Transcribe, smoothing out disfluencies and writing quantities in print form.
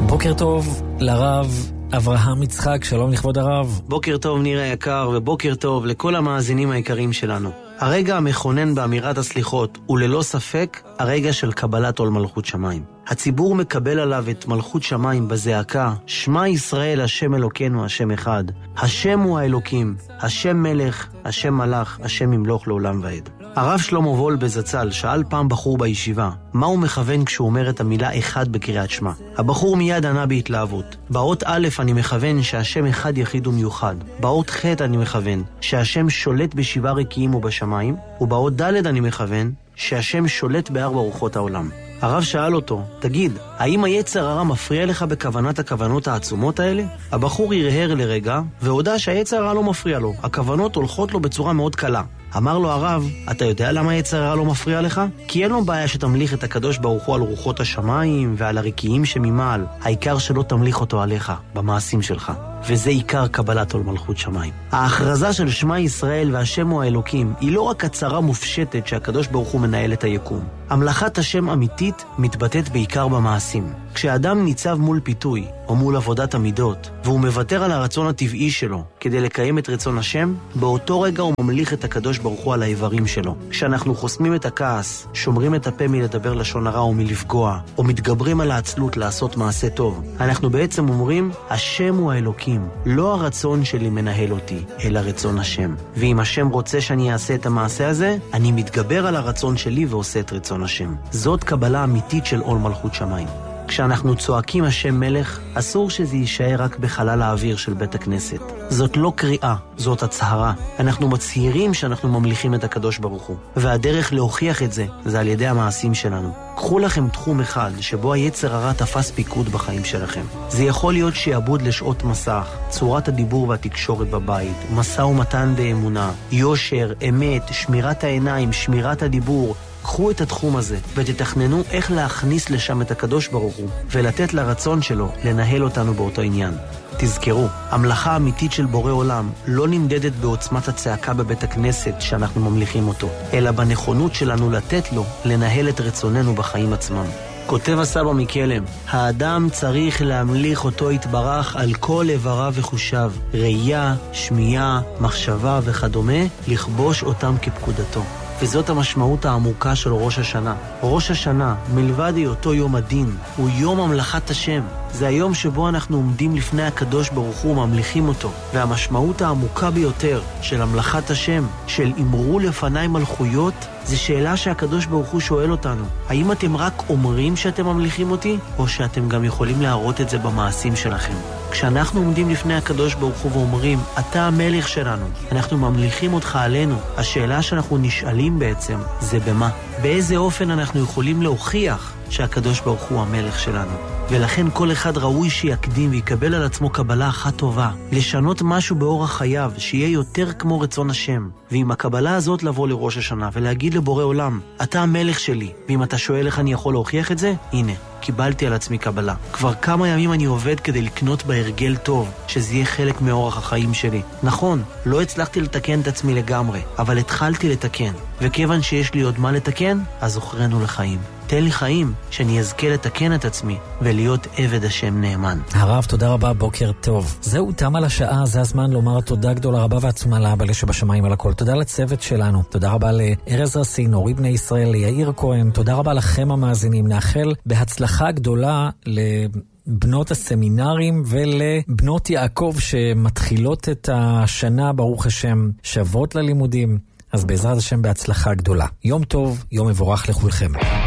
בוקר טוב לרב אברהם יצחק, שלום לכבוד הרב. בוקר טוב ניר היקר, ובוקר טוב לכל המאזינים היקרים שלנו. הרגע המכונן באמירת הסליחות הוא ללא ספק הרגע של קבלת עול מלכות שמיים. הציבור מקבל עליו את מלכות שמיים בזעקה, שמע ישראל השם אלוקינו השם אחד. השם הוא האלוקים, השם מלך, השם מלך, השם ימלוך לעולם ועד. הרב שלמה וולבה זצ"ל שאל פעם בחור בישיבה, מה הוא מכוון כשהוא אומר את המילה אחד בקריאת שמע? הבחור מיד ענה בהתלהבות, באות א' אני מכוון שהשם אחד יחיד ומיוחד, באות ח' אני מכוון שהשם שולט בשבעה רקיעים ובשמיים, ובאות ד' אני מכוון שהשם שולט בארבע רוחות העולם. הרב שאל אותו, תגיד, האם היצר הרע מפריע לך בכוונת הכוונות העצומות האלה? הבחור הרהר לרגע והודע שהיצר הרע לא מפריע לו, הכוונות הולכות לו בצורה מאוד קלה. אמר לו הרב, אתה יודע למה היצר הרע לא מפריע לך? כי אין לו בעיה שתמליך את הקדוש ברוך הוא על רוחות השמיים ועל הרקיעים שממעל. העיקר שלא תמליך אותו עליך, במעשים שלך. וזה עיקר קבלת עול מלכות שמיים. ההכרזה של שמע ישראל והשם הוא האלוקים היא לא רק הצהרה מופשטת שהקדוש ברוך הוא מנהל את היקום. המלכת השם אמיתית מתבטאת בעיקר במעשים. כשאדם ניצב מול פיתוי או מול עבודת המידות והוא מוותר על הרצון הטבעי שלו כדי לקיים את רצון השם, באותו רגע הוא ממליך את הקדוש ברוך הוא על האיברים שלו. כשאנחנו חוסמים את הכעס, שומרים את הפה מלדבר לשון הרע או מלפגוע, או מתגברים על העצלות לעשות מעשה טוב, אנחנו בעצם אומרים, השם הוא האלוקים, לא הרצון שלי מנהל אותי, אלא רצון השם. ואם השם רוצה שאני אעשה את המעשה הזה, אני מתגבר על הרצון שלי ועושה את רצון השם. זאת קבלה אמיתית של עול מלכות שמיים. כשאנחנו צועקים השם מלך, אסור שזה יישאר רק בחלל האוויר של בית הכנסת. זאת לא קריאה, זאת הצהרה. אנחנו מצהירים שאנחנו ממליכים את הקדוש ברוך הוא. והדרך להוכיח את זה, זה על ידי המעשים שלנו. קחו לכם תחום אחד שבו היצר הרע תפס פיקוד בחיים שלכם. זה יכול להיות שיעבוד לשעות מסך, צורת הדיבור והתקשורת בבית, משא ומתן באמונה, יושר, אמת, שמירת העיניים, שמירת הדיבור. קחו את התחום הזה ותתכננו איך להכניס לשם את הקדוש ברוך הוא ולתת לרצון שלו לנהל אותנו באותו עניין. תזכרו, המלאכה האמיתית של בורא עולם לא נמדדת בעוצמת הצעקה בבית הכנסת שאנחנו ממליכים אותו, אלא בנכונות שלנו לתת לו לנהל את רצוננו בחיים עצמם. כותב הסבא מקלם, האדם צריך להמליך אותו יתברך על כל איבריו וחושיו, ראייה, שמיעה, מחשבה וכדומה, לכבוש אותם כפקודתו. וזאת המשמעות העמוקה של ראש השנה. ראש השנה, מלבד היותו יום הדין, הוא יום המלכת השם. זה היום שבו אנחנו עומדים לפני הקדוש ברוך הוא וממליכים אותו. והמשמעות העמוקה ביותר של המלכת השם, של אמרו לפניי מלכויות, זה שאלה שהקדוש ברוך הוא שואל אותנו. האם אתם רק אומרים שאתם ממליכים אותי, או שאתם גם יכולים להראות את זה במעשים שלכם? כשאנחנו עומדים לפני הקדוש ברוך הוא ואומרים, אתה המלך שלנו, אנחנו ממליכים אותך עלינו, השאלה שאנחנו נשאלים בעצם זה במה? באיזה אופן אנחנו יכולים להוכיח שהקדוש ברוך הוא המלך שלנו? ולכן כל אחד ראוי שיקדים ויקבל על עצמו קבלה אחת טובה, לשנות משהו באורח חייו, שיהיה יותר כמו רצון השם. ועם הקבלה הזאת לבוא לראש השנה ולהגיד לבורא עולם, אתה המלך שלי, ואם אתה שואל איך אני יכול להוכיח את זה, הנה, קיבלתי על עצמי קבלה. כבר כמה ימים אני עובד כדי לקנות בהרגל טוב, שזה יהיה חלק מאורח החיים שלי. נכון, לא הצלחתי לתקן את עצמי לגמרי, אבל התחלתי לתקן. וכיוון שיש לי עוד מה לתקן, אז זוכרנו לחיים. תן לי חיים שאני אזכה לתקן את עצמי ולהיות עבד השם נאמן. הרב, תודה רבה, בוקר טוב. זהו, תם על השעה, זה הזמן לומר תודה גדולה רבה ועצומה לאבא שבשמיים על הכל. תודה לצוות שלנו, תודה רבה לארז רסין, אורי בני ישראל, ליאיר כהן, תודה רבה לכם המאזינים. נאחל בהצלחה גדולה לבנות הסמינרים ולבנות יעקב שמתחילות את השנה, ברוך השם, שוות ללימודים. אז בעזרת השם בהצלחה גדולה. יום טוב, יום מבורך לכולכם.